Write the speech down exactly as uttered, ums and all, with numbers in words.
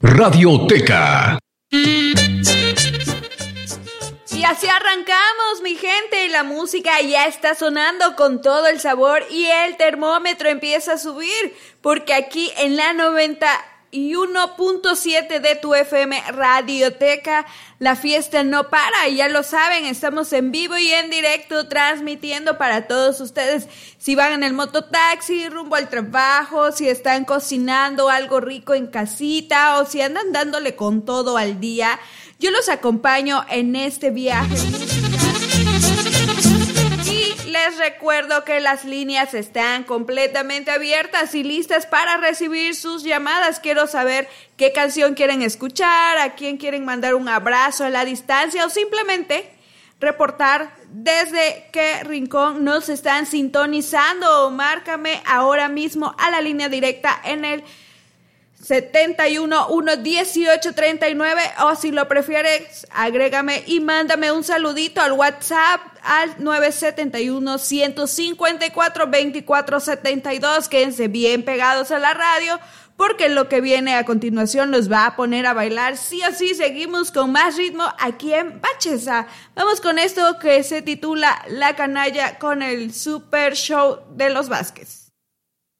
Radioteca. Y así arrancamos, mi gente, y la música ya está sonando con todo el sabor y el termómetro empieza a subir, porque aquí en la noventa y uno punto siete de tu F M Radioteca, la fiesta no para, y ya lo saben, estamos en vivo y en directo transmitiendo para todos ustedes. Si van en el mototaxi, rumbo al trabajo, si están cocinando algo rico en casita o si andan dándole con todo al día, yo los acompaño en este viaje. Les recuerdo que las líneas están completamente abiertas y listas para recibir sus llamadas. Quiero saber qué canción quieren escuchar, a quién quieren mandar un abrazo a la distancia o simplemente reportar desde qué rincón nos están sintonizando. Márcame ahora mismo a la línea directa en el setenta y uno, uno, dieciocho, treinta y nueve, o si lo prefieres, agrégame y mándame un saludito al WhatsApp al nueve siete uno, uno cinco cuatro, dos cuatro siete dos. Quédense bien pegados a la radio, porque lo que viene a continuación nos va a poner a bailar. Sí o sí, seguimos con más ritmo aquí en Bachesa. Vamos con esto que se titula La Canalla con el Super Show de los Vázquez.